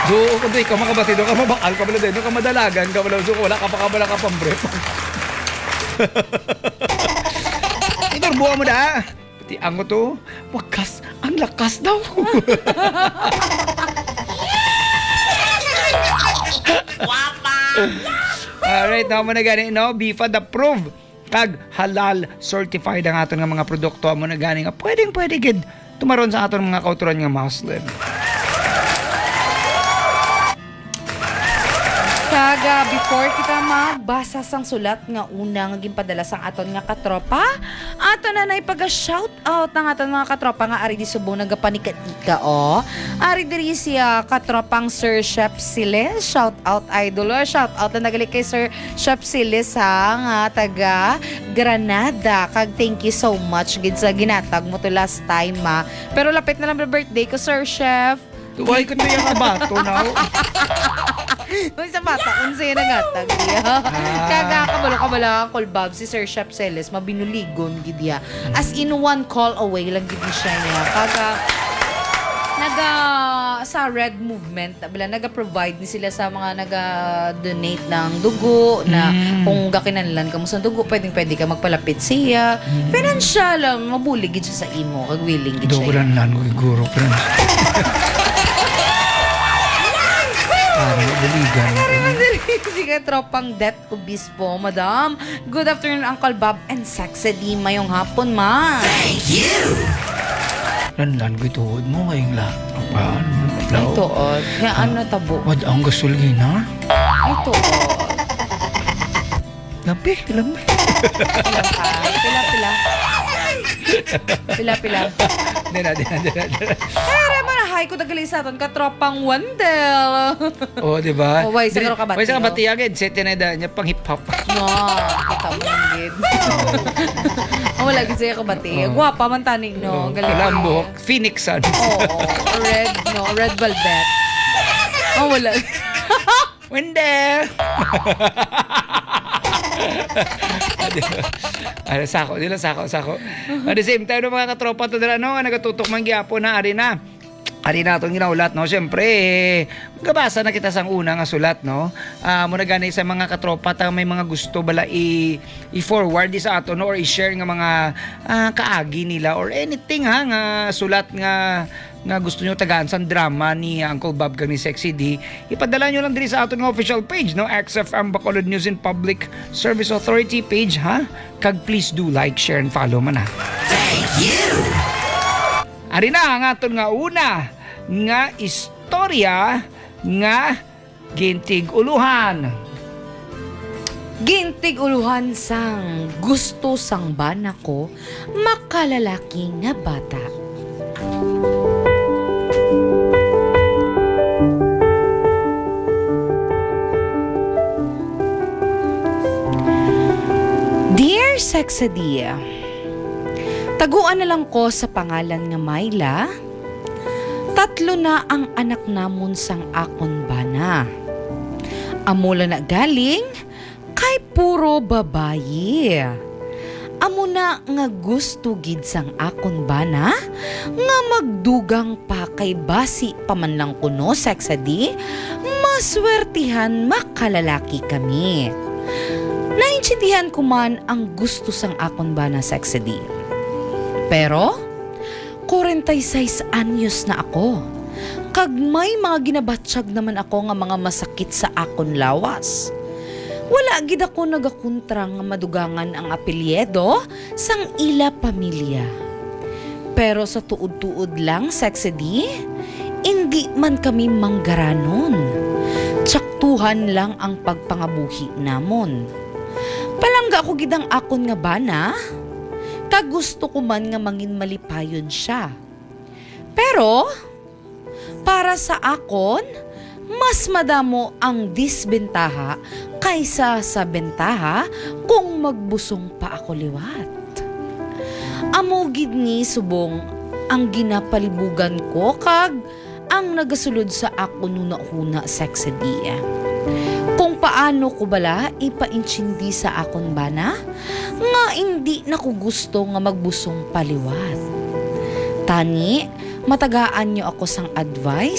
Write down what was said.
So, kung ikaw makabati, doon ka mabakal ka pala din, doon ka madalagan ka pala, so wala ka pa kabala ka pang brief. Inorbuha mo na. Pati ang to, wakas, ang lakas daw. Alright, now mo na gani, no? BIFAD approved. Kag halal certified ang aton nga mga produkto mo na gani nga pwede gid tumaron sa aton mga kauturan nga Muslim. Kaga, before kita magbasa sang sulat nga una nga ginpadala sang aton nga katropa, aton na pag-shout out ng aton mga katropa nga ari di subong nagapanikatika o. Ari diri siya katropang Sir Chef Siles, shout out idol, shout out na nagali kay Sir Chef Siles nga taga Granada. Kag thank you so much gid sa ginatag mo to last time Pero lapit na lang birthday ko Sir Chef. Tuway ko yung kabato now. Uy, sa bata, unsay nagatag diya. Kaga kabalo ang call Bob si Sir Chef Celes, mabinuligon gid diya. As in one call away lang gid siya niya. Kaga sa Red Movement, naga-provide ni sila sa mga naga-donate ng dugo na kung gakinanlan ka mo sa dugo, pwede ka magpalapit siya. Financial, mabulig gid siya sa imo, kag willing gid siya. Dogulan lan ko iguro, friends. Sige, tropang Death Obispo, madam. Good afternoon, Uncle Bob and Sexy D. Mayong hapon, ma. Thank you! Lan ko ituod mo, ngayong lang. Ay, tuod. Nga ano tabo? Wad ang gasolina? Ay, tuod. Lampi. Pila. Dina. Kaya mo na, hi ko tagali sa aton, katropang Wendell. Oo, di ba? Oh, why, sa kabati. Why, sa kabati agad. Sete na da niya pang hip-hop. No, kita mo lang gid. Wala gid siya kabati. Gwapa man taning, no? Kalambo, Phoenix Suns. Red Velvet. Wala. Wendell! Sako. At the same time, mga katropa to dira, no, nagatutok man gyapon na ari na itong ginaulat, no. Siyempre, magabasa na kita sang una nga sulat, no. Muna gani sa mga katropa ta may mga gusto bala i-forward sa ato, no, or i-share nga mga kaagi nila or anything nga sulat nga gusto nyo tagaan sa drama ni Uncle Bob kag ni Sexy D, ipadala nyo lang din sa ating official page, no? XFM Bacolod News and Public Service Authority page, ha? Kag please do like, share, and follow man, ha? Thank you! Ari na ang aton nga una nga istorya nga gintig uluhan. Gintig uluhan sang gusto sang bana ko makalalaki nga bata. Dear Sexadia, taguan na lang ko sa pangalan nga Myla. 3 na ang anak namon sang akon bana. Amula na galing kay puro babayi. Amo na nga gusto gid sang akon bana nga magdugang pa kay basi paman lang kuno Sexadi, maswertihan makalalaki kami. Naintindihan ko man ang gusto sang akon bana Sexady. Pero 46 anyos na ako. Kag may mga ginabatsyag naman ako nga mga masakit sa akon lawas. Wala gid ako nagakontra nga madugangan ang apelyedo sang ila pamilya. Pero sa tuod-tuod lang Sexady, hindi man kami manggaranon. Tsaktuhan lang ang pagpangabuhi namon. Palangga ko gidang akon nga bana, kag gusto ko man nga mangin malipayon siya. Pero, para sa akon, mas madamo ang disbentaha kaysa sa bentaha kung magbusong pa ako liwat. Amo gid ni subong ang ginapalibugan ko kag ang nagasulod sa ako nuna-una Sexy dia. Kung paano ko bala ipainchindi sa akon bana nga hindi na ko gusto nga magbusong paliwat. Tani, matagaan niyo ako sang advice